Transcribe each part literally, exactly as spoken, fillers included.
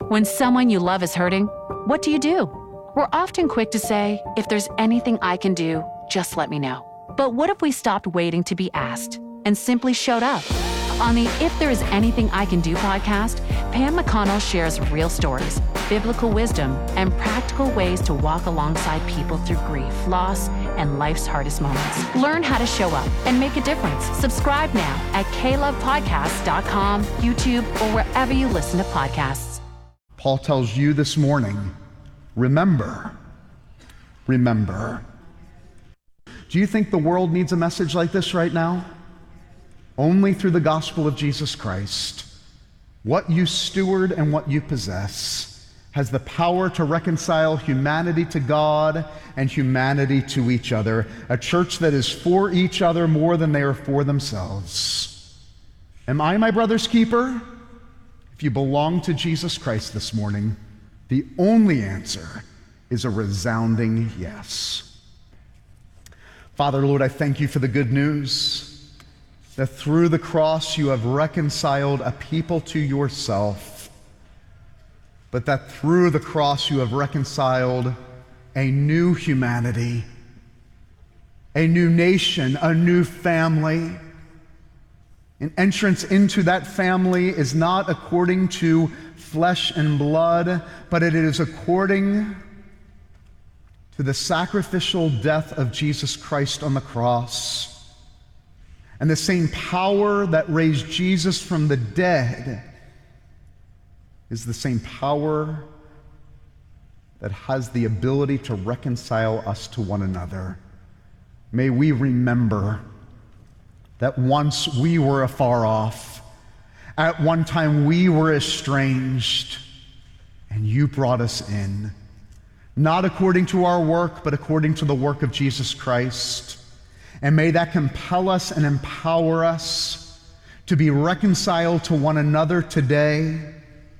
When someone you love is hurting, what do you do? We're often quick to say, if there's anything I can do, just let me know. But what if we stopped waiting to be asked and simply showed up? On the If There Is Anything I Can Do podcast, Pam McConnell shares real stories, biblical wisdom, and practical ways to walk alongside people through grief, loss, and life's hardest moments. Learn how to show up and make a difference. Subscribe now at k love podcast dot com, YouTube, or wherever you listen to podcasts. Paul tells you this morning, remember, remember. Do you think the world needs a message like this right now? Only through the gospel of Jesus Christ. What you steward and what you possess has the power to reconcile humanity to God and humanity to each other. A church that is for each other more than they are for themselves. Am I my brother's keeper? If you belong to Jesus Christ this morning, the only answer is a resounding yes. Father, Lord, I thank you for the good news that through the cross you have reconciled a people to yourself, but that through the cross you have reconciled a new humanity, a new nation, a new family. An entrance into that family is not according to flesh and blood, but it is according to the sacrificial death of Jesus Christ on the cross. And the same power that raised Jesus from the dead is the same power that has the ability to reconcile us to one another. May we remember that once we were afar off, at one time we were estranged, and you brought us in, not according to our work, but according to the work of Jesus Christ. And may that compel us and empower us to be reconciled to one another today.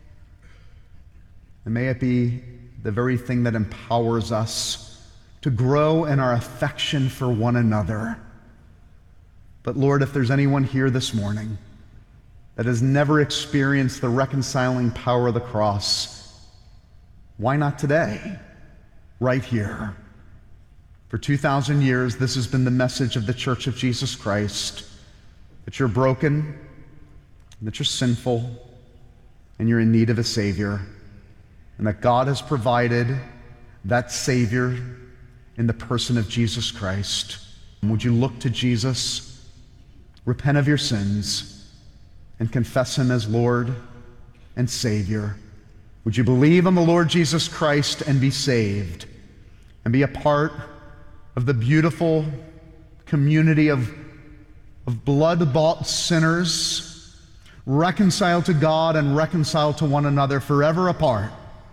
And may it be the very thing that empowers us to grow in our affection for one another. But Lord, if there's anyone here this morning that has never experienced the reconciling power of the cross, why not today, right here? For two thousand years, this has been the message of the Church of Jesus Christ, that you're broken, that you're sinful, and you're in need of a Savior, and that God has provided that Savior in the person of Jesus Christ. And would you look to Jesus, repent of your sins, and confess him as Lord and Savior? Would you believe on the Lord Jesus Christ and be saved, and be a part of the beautiful community of, of blood-bought sinners, reconciled to God and reconciled to one another, forever a part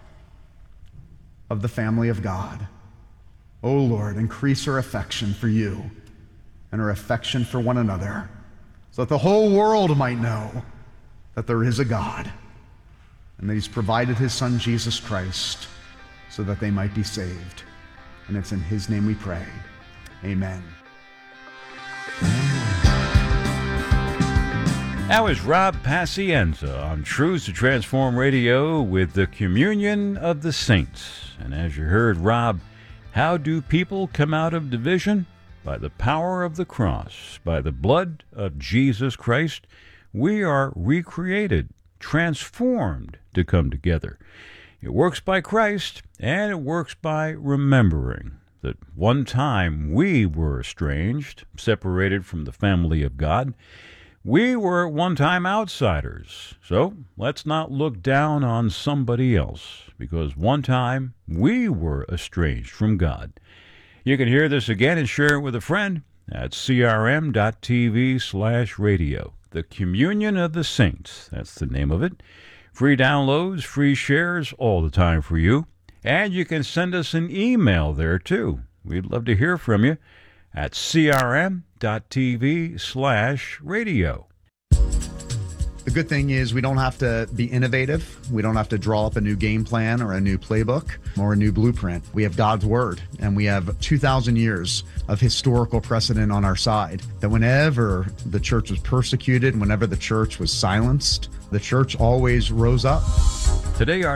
of the family of God? Oh Lord, increase our affection for you and our affection for one another, so that the whole world might know that there is a God and that he's provided his Son Jesus Christ so that they might be saved. And it's in his name we pray. Amen. Now is Rob Pacienza on Truths to Transform Radio with the Communion of the Saints. And as you heard Rob, how do people come out of division? By the power of the cross, by the blood of Jesus Christ, we are recreated, transformed to come together. It works by Christ, and it works by remembering that one time we were estranged, separated from the family of God. We were at one time outsiders, so let's not look down on somebody else, because one time we were estranged from God. You can hear this again and share it with a friend at c r m dot t v slash radio. The Communion of the Saints, that's the name of it. Free downloads, free shares, all the time for you. And you can send us an email there, too. We'd love to hear from you at c r m dot t v slash radio. The good thing is we don't have to be innovative. We don't have to draw up a new game plan or a new playbook or a new blueprint. We have God's Word, and we have two thousand years of historical precedent on our side, that whenever the church was persecuted, whenever the church was silenced, the church always rose up. Today, our